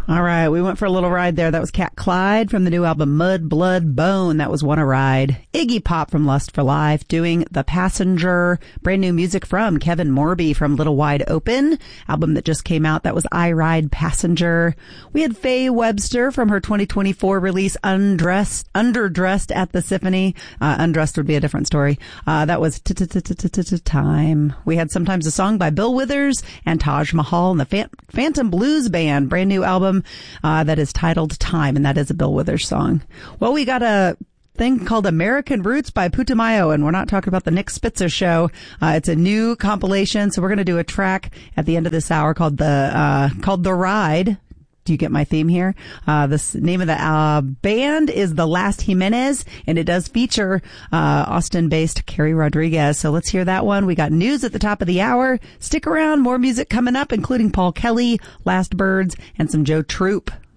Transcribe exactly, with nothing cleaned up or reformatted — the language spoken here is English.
All right, we went for a little ride there. That was Cat Clyde from the new album Mud, Blood, Bone. That was Wanna Ride. Iggy Pop from Lust for Life doing The Passenger. Brand new music from Kevin Morby from Little Wide Open, album that just came out. That was I Ride Passenger. We had Faye Webster from her twenty twenty-four release Undressed, Underdressed at the Symphony. Uh, Undressed would be a different story. Uh, that was Time. We had Sometimes a Song by Bill Withers and Taj Mahal and the Phantom Blues Band. Brand new album uh, that is titled Time, and that is a Bill Withers song. Well, we got a thing called American Roots by Putumayo, and we're not talking about the Nick Spitzer show. Uh, it's a new compilation, so we're going to do a track at the end of this hour called the uh, called The Ride. Do you get my theme here? Uh, the name of the uh, band is The Last Jimenez, and it does feature uh, Austin-based Carrie Rodriguez. So let's hear that one. We got news at the top of the hour. Stick around. More music coming up, including Paul Kelly, Last Birds, and some Joe Troop.